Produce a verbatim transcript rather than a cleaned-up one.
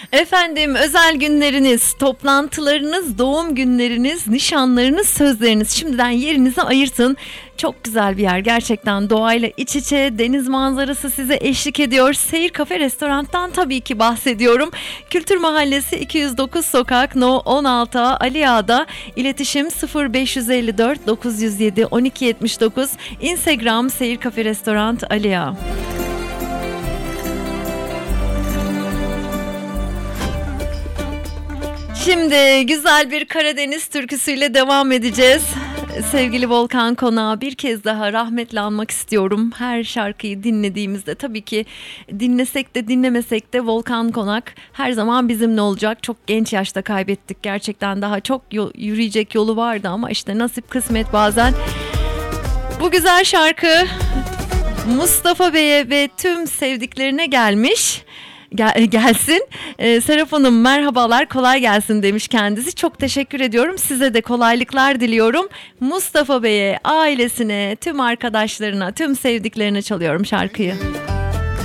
Efendim, özel günleriniz, toplantılarınız, doğum günleriniz, nişanlarınız, sözleriniz, şimdiden yerinizi ayırtın. Çok güzel bir yer gerçekten, doğayla iç içe, deniz manzarası size eşlik ediyor. Seyir Kafe Restorant'tan tabii ki bahsediyorum. Kültür Mahallesi iki yüz dokuz Sokak No on altı A Ali Ağa'da. İletişim sıfır beş elli dört dokuz yüz yedi on iki yetmiş dokuz. Instagram Seyir Kafe Restorant Ali Ağa. Şimdi güzel bir Karadeniz türküsüyle devam edeceğiz. Sevgili Volkan Konak'ı bir kez daha rahmetle anmak istiyorum. Her şarkıyı dinlediğimizde tabii ki dinlesek de dinlemesek de Volkan Konak her zaman bizimle olacak. Çok genç yaşta kaybettik. Gerçekten daha çok yürüyecek yolu vardı ama işte nasip kısmet bazen. Bu güzel şarkı Mustafa Bey'e ve tüm sevdiklerine gelmiş. Gel, gelsin. Ee, Serap Hanım merhabalar, kolay gelsin demiş kendisi. Çok teşekkür ediyorum. Size de kolaylıklar diliyorum. Mustafa Bey'e, ailesine, tüm arkadaşlarına, tüm sevdiklerine çalıyorum şarkıyı.